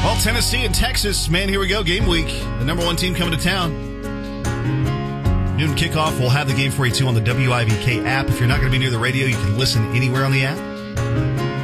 Well, Tennessee and Texas, man, here we go. Game week. The number one team coming to town. Noon kickoff. We'll have the game for you, too, on the WIVK app. If you're not going to be near the radio, you can listen anywhere on the app.